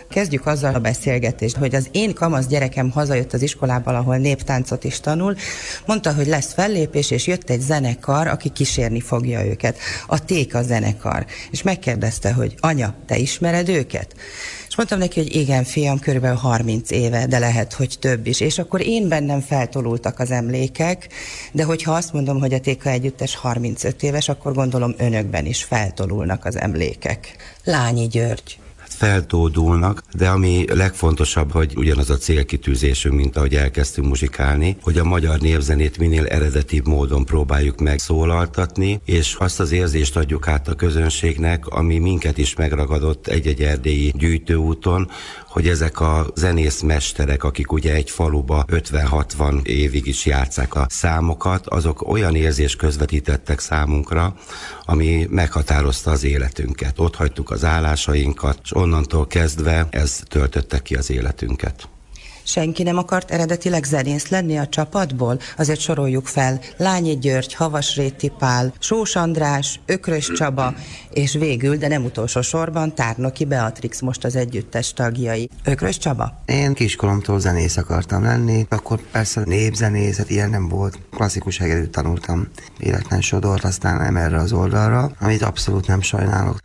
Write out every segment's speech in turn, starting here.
kezdjük azzal a beszélgetést, hogy az én kamasz gyerekem hazajött az iskolából, ahol néptáncot is tanul, mondta, hogy lesz fellépés, és jött egy zenekar, aki kísérni fogja őket. A Téka zenekar. És megkérdezte, hogy anya, te ismered őket? És mondtam neki, hogy igen, fiam, körülbelül 30 éve, de lehet, hogy több is. És akkor én bennem feltolultak az emlékek, de hogyha azt mondom, hogy a Téka együttes 35 éves, akkor gondolom önökben is feltolulnak az emlékek. Lányi György. Feltódulnak, de ami legfontosabb, hogy ugyanaz a célkitűzésünk, mint ahogy elkezdtünk muzsikálni, hogy a magyar népzenét minél eredetibb módon próbáljuk meg szólaltatni, és azt az érzést adjuk át a közönségnek, ami minket is megragadott egy-egy erdélyi gyűjtőúton, hogy ezek a zenészmesterek, akik ugye egy faluba 50-60 évig is játsszák a számokat, azok olyan érzést közvetítettek számunkra, ami meghatározta az életünket. Ott hagytuk az állásainkat, és onnantól kezdve ez töltötte ki az életünket. Senki nem akart eredetileg zenész lenni a csapatból? Azért soroljuk fel: Lányi György, Havasréti Pál, Sós András, Ökrös Csaba, és végül, de nem utolsó sorban, Tárnoki Beatrix, most az együttes tagjai. Ökrös Csaba? Én kiskoromtól zenész akartam lenni, akkor persze népzenész, ilyen nem volt. Klasszikus hegedűt tanultam, véletlen sodort, aztán nem erre az oldalra, amit abszolút nem sajnálok.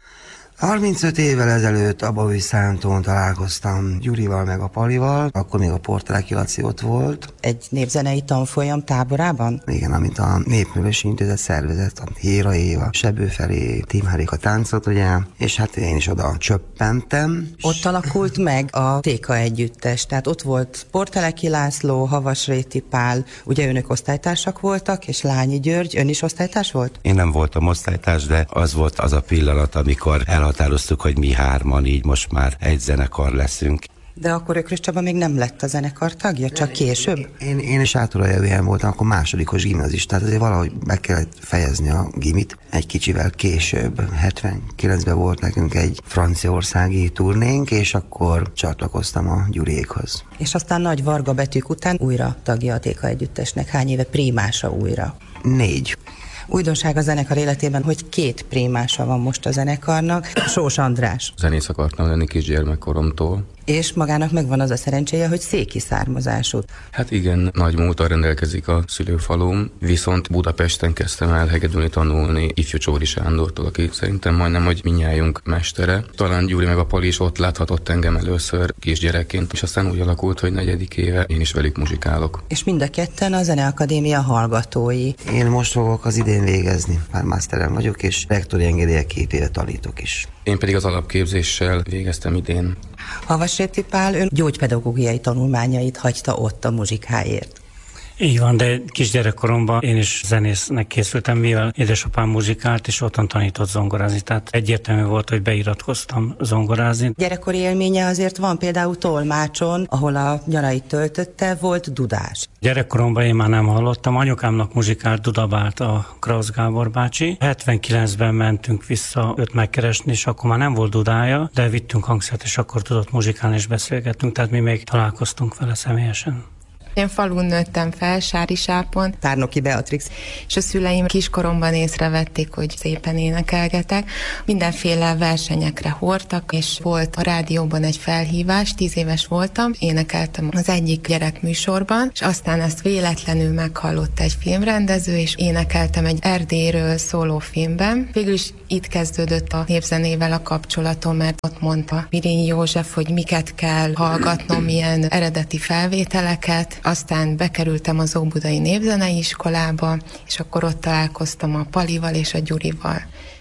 35 évvel ezelőtt a Baúj Szántón találkoztam Gyurival meg a Palival, akkor még a Porteleki Laci ott volt. Egy népzenei tanfolyam táborában? Igen, amit a Népművelési Intézet szervezett, a Héra Éva, Sebő felé, Tímhárék a táncot, ugye, és hát én is oda csöppentem. Ott alakult meg a Téka együttes, tehát ott volt Porteleki László, Havasréti Pál, ugye önök osztálytársak voltak, és Lányi György, ön is osztálytárs volt? Én nem voltam osztálytárs, de az volt az a pillanat, amikor elhatároztuk, hogy mi hárman így most már egy zenekar leszünk. De akkor Ökrös Csaba még nem lett a zenekar tagja, csak később? Én is átolajjövően voltam, akkor másodikos gimnazist, tehát azért valahogy be kellett fejezni a gimit. Egy kicsivel később, 79-ben volt nekünk egy franciaországi turnénk, és akkor csatlakoztam a Gyuriékhoz. És aztán nagy Varga betűk után újra tagja a Téka együttesnek. Hány éve primása újra? 4. Újdonság a zenekar életében, hogy 2 primása van most a zenekarnak. Sós András. Zenész akartam lenni kisgyermekkoromtól. És magának megvan az a szerencséje, hogy széki származású. Hát igen, nagy múltal rendelkezik a szülőfalum, viszont Budapesten kezdtem el hegedülni tanulni ifjú Csóri Sándortól, aki szerintem majdnem, hogy mindnyájunk mestere. Talán Gyuri meg a Pali is ott láthatott engem először kisgyerekként, és aztán úgy alakult, hogy 4. éve én is velük muzsikálok. És mind a ketten a Zeneakadémia hallgatói. Én most fogok az idén végezni, már masterem vagyok, és rektori engedélye 2 éve tanítok is. Én pedig az alapképzéssel végeztem idén. Havasréti Pál, ön gyógypedagógiai tanulmányait hagyta ott a muzsikáért. Így van, de kisgyerekkoromban én is zenésznek készültem, mivel édesapám muzsikált, és ottan tanított zongorázni, tehát egyértelmű volt, hogy beiratkoztam zongorázni. Gyerekkori élménye azért van, például Tolmácson, ahol a nyarait töltötte, volt dudás. Gyerekkoromban én már nem hallottam, anyukámnak muzsikált, dudabált a Krausz Gábor bácsi. 79-ben mentünk vissza őt megkeresni, és akkor már nem volt dudája, de vittünk hangszert, és akkor tudott muzsikálni és beszélgettünk, tehát mi még találkoztunk vele személyesen. Én falun nőttem fel, Sárisápon. Tárnoki Beatrix. És a szüleim kiskoromban észrevették, hogy szépen énekelgetek. Mindenféle versenyekre hordtak, és volt a rádióban egy felhívás, 10 éves voltam, énekeltem az egyik gyerekműsorban, és aztán ezt véletlenül meghallott egy filmrendező, és énekeltem egy Erdélyről szóló filmben. Végül is itt kezdődött a népzenével a kapcsolatom, mert ott mondta Mirényi József, hogy miket kell hallgatnom, milyen eredeti felvételeket. Aztán bekerültem az Óbudai Népzenei Iskolába, és akkor ott találkoztam a Palival és a Gyurival.